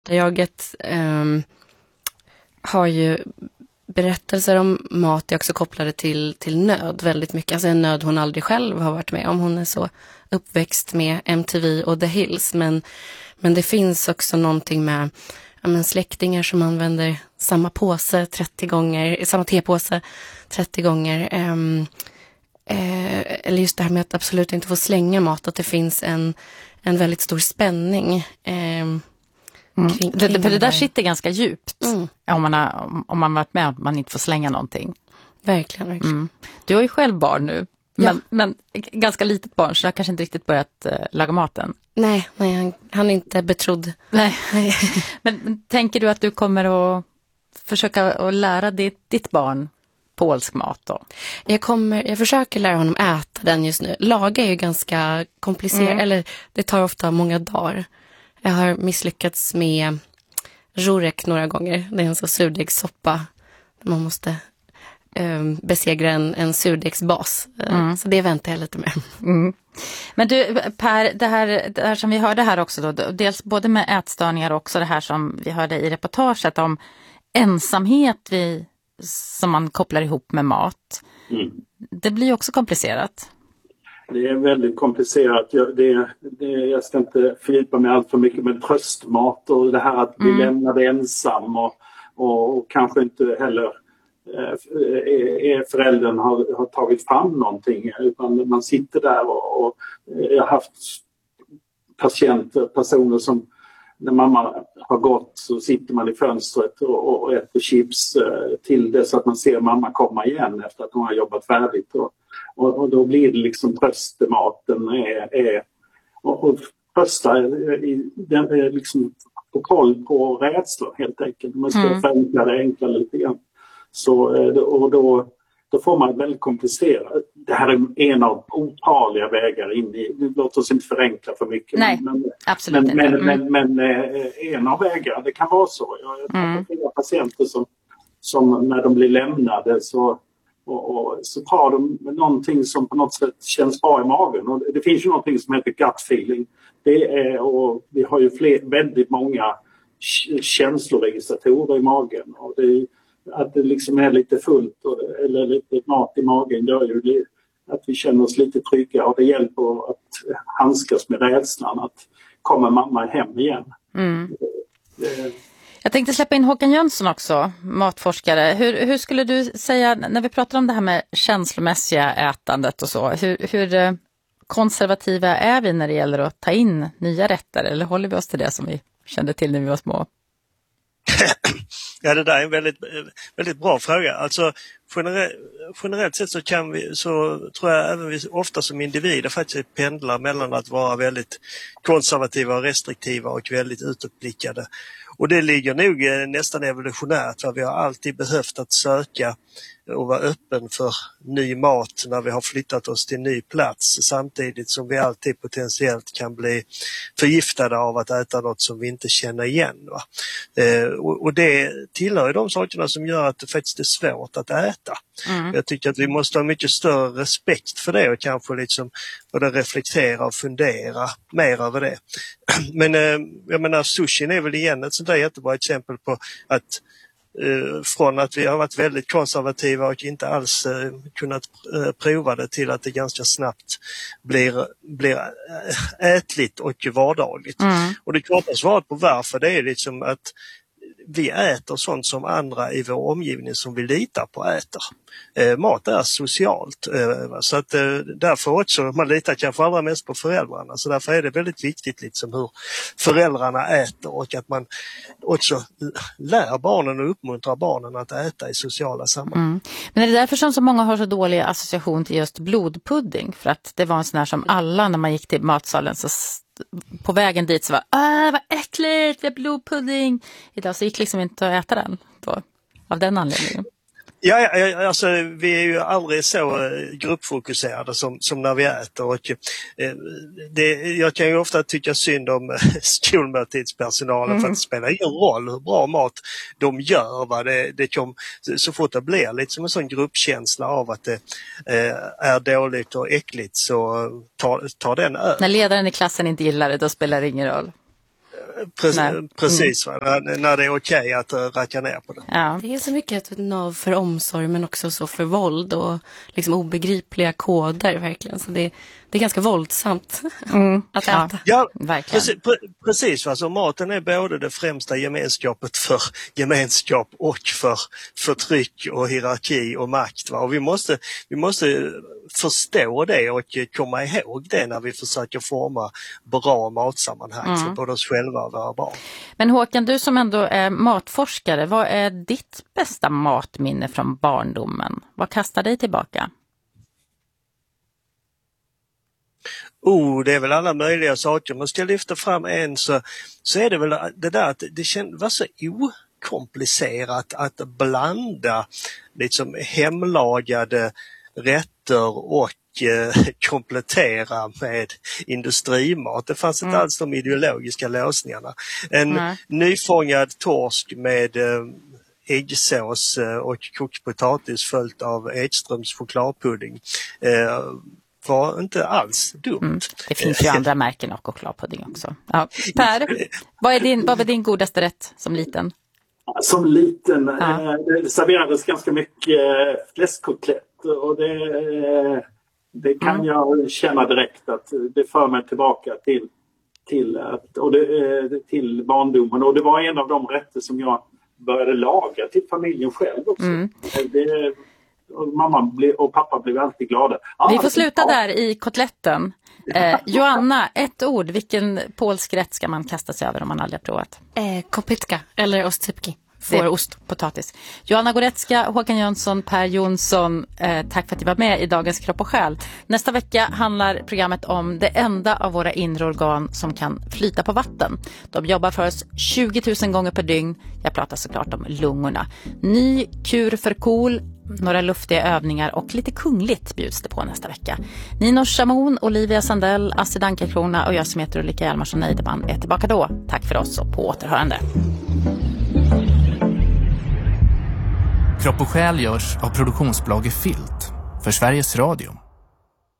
Jaget har ju berättelser om mat är också kopplade till nöd väldigt mycket. Alltså en nöd hon aldrig själv har varit med om. Hon är så uppväxt med MTV och The Hills. Men det finns också någonting med släktingar som använder samma påse 30 gånger, samma tepåse 30 gånger. Eller just det här med att absolut inte få slänga mat. Att det finns en väldigt stor spänning kring det där sitter ganska djupt om man varit med att man inte får slänga någonting. Verkligen. Du har ju själv barn nu, men ganska litet barn, så jag kanske inte riktigt börjat laga maten. Nej, han är inte betrodd. Nej. Men tänker du att du kommer att försöka att lära ditt barn polsk mat då? Jag försöker lära honom äta den just nu. Laga är ju ganska komplicerat, eller det tar ofta många dagar. Jag har misslyckats med rurek några gånger. Det är en så surdegssoppa. Man måste besegra en surdegsbas. Så det väntar jag lite med. Men du Per, det här som vi hörde här också då, dels både med ätstörningar och också det här som vi hörde i reportaget om ensamhet som man kopplar ihop med mat. Det blir också komplicerat. Det är väldigt komplicerat. Jag ska inte fördjupa mig allt för mycket med tröstmat och det här att bli lämnad ensam och kanske inte heller föräldern har tagit fram någonting, utan man sitter där och jag har haft personer som när mamma har gått så sitter man i fönstret och äter chips till dess att man ser mamma komma igen efter att hon har jobbat färdigt och då blir det liksom tröstematen och trösta den är liksom på koll på rädslor helt enkelt. Man ska förenkla det enkla lite grann. Så, och då får man väldigt komplicerat. Det här är en av otaliga vägar in i. Låt oss inte förenkla för mycket. Nej, absolut inte. Men en av vägarna, det kan vara så. Jag har flera patienter som när de blir lämnade så tar de någonting som på något sätt känns bra i magen. Och det finns ju någonting som heter gut feeling. Och vi har ju väldigt många känsloregistratorer i magen. Och att det liksom är lite fullt eller lite mat i magen gör ju att vi känner oss lite trygga, och det hjälper att handskas med rädslan att kommer mamma hem igen. Jag tänkte släppa in Håkan Jönsson också, matforskare. Hur skulle du säga, när vi pratar om det här med känslomässiga ätandet och så, hur konservativa är vi när det gäller att ta in nya rätter, eller håller vi oss till det som vi kände till när vi var små? Ja, det där är en väldigt, väldigt bra fråga. Alltså generellt sett så tror jag även vi ofta som individer faktiskt pendlar mellan att vara väldigt konservativa och restriktiva och väldigt utåtblickade. Och det ligger nog nästan evolutionärt, för vi har alltid behövt att söka och vara öppen för ny mat när vi har flyttat oss till ny plats, samtidigt som vi alltid potentiellt kan bli förgiftade av att äta något som vi inte känner igen. Va? Och det tillhör ju de sakerna som gör att det faktiskt är svårt att äta. Jag tycker att vi måste ha mycket större respekt för det och kanske liksom både reflektera och fundera mer över det. Men jag menar, sushin är väl igen ett sånt där jättebra exempel på att från att vi har varit väldigt konservativa och inte alls kunnat prova det till att det ganska snabbt blir ätligt och vardagligt. Och det korta svaret på varför det är liksom att vi äter sånt som andra i vår omgivning som vi litar på äter. Mat är socialt, så att därför också man litar kanske allra mest på föräldrarna, så därför är det väldigt viktigt liksom hur föräldrarna äter och att man också lär barnen och uppmuntrar barnen att äta i sociala sammanhang. Men är det därför som så många har så dålig association till just blodpudding? För att det var en sån här som alla när man gick till matsalen så på vägen dit så var vad äckligt, det är blodpudding. Idag så gick liksom inte att äta den då, av den anledningen. Ja, alltså vi är ju aldrig så gruppfokuserade som när vi äter. Och, jag kan ju ofta tycka synd om skolmåltidspersonalen för att det spelar ingen roll hur bra mat de gör. Va? Så fort det blir lite som en sån gruppkänsla av att det är dåligt och äckligt så tar den över. När ledaren i klassen inte gillar det, då spelar det ingen roll. Precis, när det är okej att racka ner på det. Ja. Det är så mycket ett nav för omsorg men också så för våld och liksom obegripliga koder verkligen. Så det är ganska våldsamt att äta. Ja, verkligen. Precis. Alltså, maten är både det främsta gemenskapet för gemenskap och för förtryck och hierarki och makt. Va? Och vi måste förstå det och komma ihåg det när vi försöker forma bra matsammanhang för både oss själva och våra barn. Men Håkan, du som ändå är matforskare, vad är ditt bästa matminne från barndomen? Vad kastar dig tillbaka? Det är väl alla möjliga saker. Men ska jag lyfta fram en så är det väl det där att det var så okomplicerat att blanda liksom hemlagade rätter och komplettera med industrimat. Det fanns inte alls de ideologiska låsningarna. En nyfångad torsk med äggsås och kokt potatis följt av Edströms chokladpudding var inte alls dumt. Det finns ju andra märken av chokladpudding också. Ja. Per, vad var din godaste rätt som liten? Som liten det serverades ganska mycket fläskkotlett och det kan jag känna direkt att det för mig tillbaka till barndomen. Och det var en av de rätter som jag började laga till familjen själv också. Och mamma och pappa blev alltid glada. Vi får sluta där i kotletten. Joanna, ett ord. Vilken polsk rätt ska man kasta sig över om man aldrig har provat? Kopytka eller ostsypki. Fårost. Potatis. Joanna Goretzka, Håkan Jönsson, Per Jonsson, tack för att ni var med i dagens Kropp och själ. Nästa vecka handlar programmet om det enda av våra inre organ som kan flyta på vatten. De jobbar för oss 20 000 gånger per dygn. Jag pratar såklart om lungorna. Ny kur för KOL, några luftiga övningar och lite kungligt bjuds det på nästa vecka. Nino Schamoun, Olivia Sandell, Astrid Ankarkrona och jag som heter Ulrika Hjalmarsson Eideman är tillbaka då. Tack för oss och på återhörande. Kropp och själ görs av produktionsbolaget Filt för Sveriges Radio.